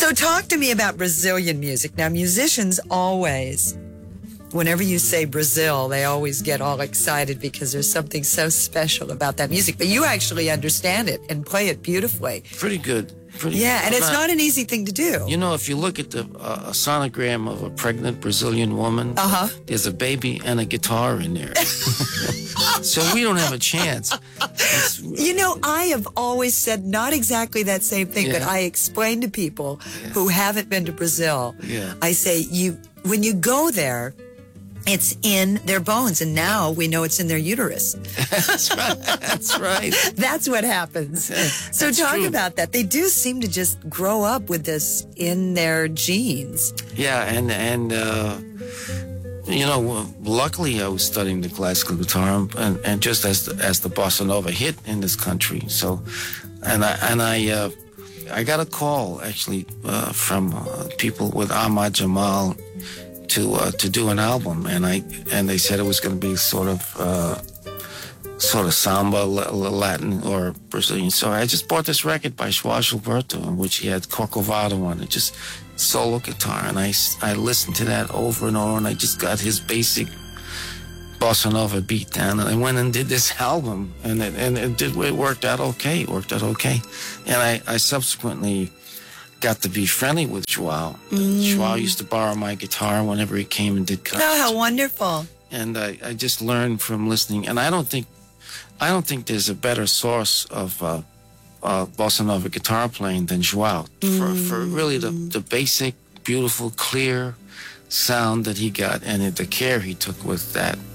So talk to me about Brazilian music. Now, musicians always, whenever you say Brazil, they always get all excited because there's something so special about that music. But you actually understand it and play it beautifully. Pretty good. Yeah, and it's not an easy thing to do. You know, if you look at the a sonogram of a pregnant Brazilian woman, there's a baby and a guitar in there. So we don't have a chance. You know, I have always said not exactly that same thing, but I explain to people who haven't been to Brazil. I say, when you go there, it's in their bones, and now we know it's in their uterus. That's right. That's right. That's what happens. So talk about that. They do seem to just grow up with this in their genes. Yeah, and you know, luckily I was studying the classical guitar, and just as the bossa nova hit in this country, so I got a call actually from people with Ahmad Jamal to do an album, and they said it was going to be sort of samba, Latin or Brazilian. So I just bought this record by João Gilberto, in which he had Corcovado on it, just solo guitar, and I listened to that over and over, and I just got his basic bossa nova beat down, and I went and did this album, and it worked out okay. And I subsequently got to be friendly with João. João used to borrow my guitar whenever he came and did concerts. Oh, how wonderful. And I just learned from listening. And I don't think there's a better source of bossa nova guitar playing than João for really the basic, beautiful, clear sound that he got, and the care he took with that.